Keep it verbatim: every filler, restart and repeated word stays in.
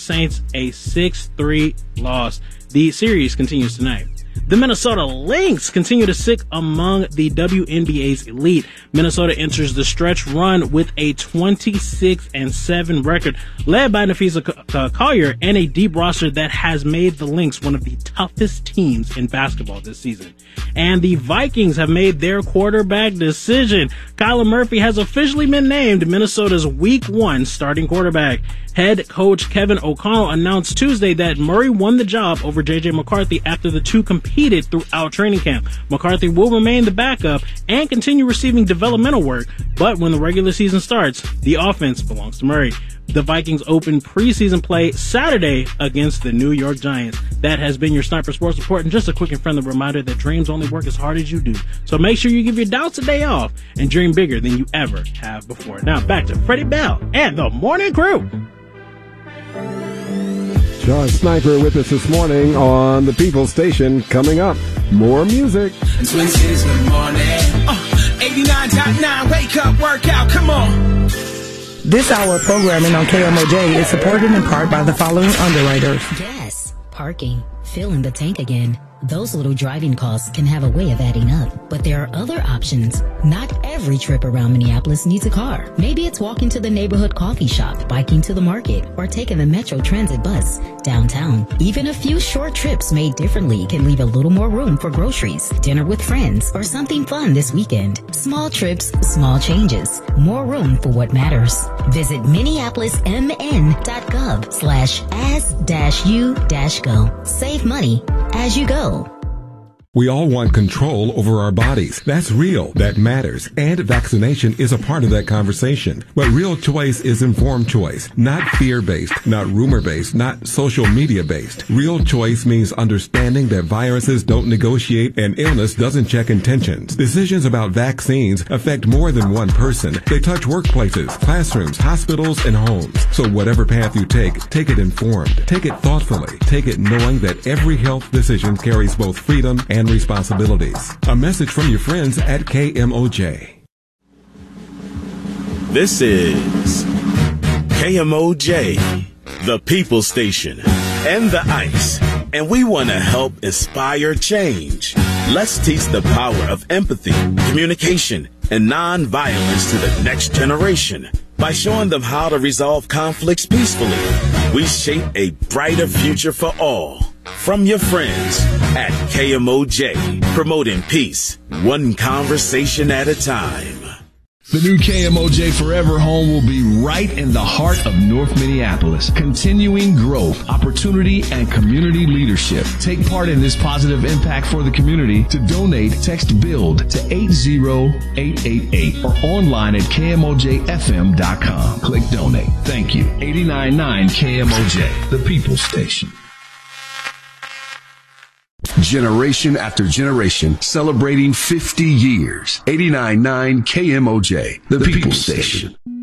Saints a six three loss. The series continues tonight. The Minnesota Lynx continue to sit among the W N B A's elite. Minnesota enters the stretch run with a twenty-six and seven record, led by Napheesa Collier and a deep roster that has made the Lynx one of the toughest teams in basketball this season. And the Vikings have made their quarterback decision. Kyler Murphy has officially been named Minnesota's Week one starting quarterback. Head coach Kevin O'Connell announced Tuesday that Murray won the job over J J McCarthy after the two competed throughout training camp. McCarthy will remain the backup and continue receiving developmental work, but when the regular season starts, the offense belongs to Murray. The Vikings open preseason play Saturday against the New York Giants. That has been your Sniper Sports Report, and just a quick and friendly reminder that dreams only work as hard as you do. So make sure you give your doubts a day off and dream bigger than you ever have before. Now back to Freddie Bell and the Morning Crew. John Sniper with us this morning on the People Station. Coming up, more music. Twin Cities, good morning. Uh, eighty-nine point nine, wake up, workout, come on. This hour of programming on K M O J is supported in part by the following underwriters. Gas, parking, filling the tank again. Those little driving costs can have a way of adding up, but there are other options. Not every trip around Minneapolis needs a car. Maybe it's walking to the neighborhood coffee shop, biking to the market, or taking the Metro Transit bus downtown. Even a few short trips made differently can leave a little more room for groceries, dinner with friends, or something fun this weekend. Small trips, small changes. More room for what matters. Visit minneapolismn.gov slash as dash you dash go. Save money as you go. We all want control over our bodies. That's real. That matters. And vaccination is a part of that conversation. But real choice is informed choice, not fear-based, not rumor-based, not social media-based. Real choice means understanding that viruses don't negotiate and illness doesn't check intentions. Decisions about vaccines affect more than one person. They touch workplaces, classrooms, hospitals, and homes. So whatever path you take, take it informed. Take it thoughtfully. Take it knowing that every health decision carries both freedom and responsibilities. A message from your friends at K M O J. This is K M O J, the People Station, and the Ice. And we want to help inspire change. Let's teach the power of empathy, communication, and nonviolence to the next generation. By showing them how to resolve conflicts peacefully, we shape a brighter future for all. From your friends at K M O J, promoting peace, one conversation at a time. The new K M O J Forever home will be right in the heart of North Minneapolis. Continuing growth, opportunity, and community leadership. Take part in this positive impact for the community. To donate, text BUILD to eight zero eight eight eight or online at K M O J F M dot com. Click donate. Thank you. eighty-nine point nine K M O J, the People Station. Generation after generation, celebrating fifty years. eighty-nine point nine K M O J, the, the People, People Station. Station.